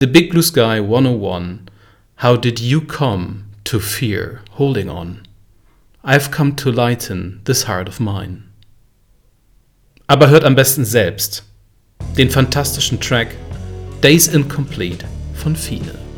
The Big Blue Sky 101. How did you come to fear holding on? I've come to lighten this heart of mine. Aber hört am besten selbst den fantastischen Track Days Incomplete von Fine.